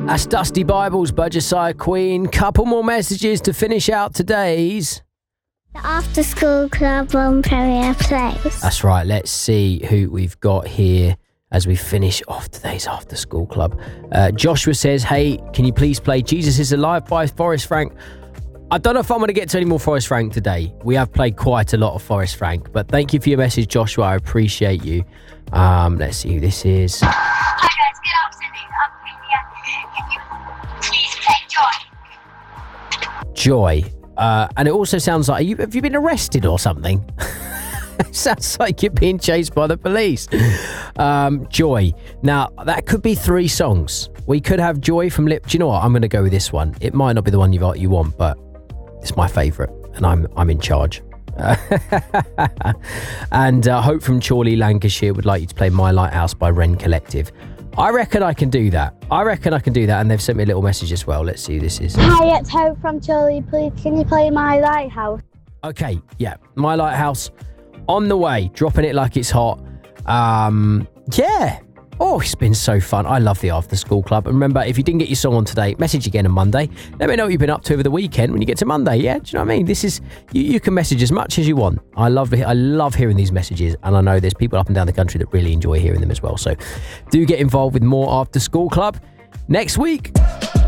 That's Dusty Bibles by Josiah Queen. Couple more messages to finish out today's The After School Club on Premier Place. That's right. Let's see who we've got here as we finish off today's After School Club. Joshua says, hey, can you please play Jesus is Alive by Forrest Frank? I don't know if I'm going to get to any more Forrest Frank today. We have played quite a lot of Forrest Frank, but thank you for your message, Joshua. I appreciate you. Let's see who this is. Hi guys, good afternoon. I'm Lydia. Can you please play Joy? Joy. And it also sounds like, have you been arrested or something? It sounds like you're being chased by the police. Joy. Now, that could be 3 songs. We could have Joy from Lip. Do you know what? I'm going to go with this one. It might not be the one you want, but it's my favourite, and I'm in charge. And Hope from Chorley, Lancashire would like you to play My Lighthouse by Wren Collective. I reckon I can do that. And they've sent me a little message as well. Let's see who this is. Hi, it's Hope from Chorley. Please, can you play My Lighthouse? Okay, yeah. My Lighthouse on the way. Dropping it like it's hot. Yeah. Oh, it's been so fun. I love the After School Club. And remember, if you didn't get your song on today, message again on Monday. Let me know what you've been up to over the weekend when you get to Monday, yeah? Do you know what I mean? This is, you can message as much as you want. I love hearing these messages, and I know there's people up and down the country that really enjoy hearing them as well. So do get involved with more After School Club next week.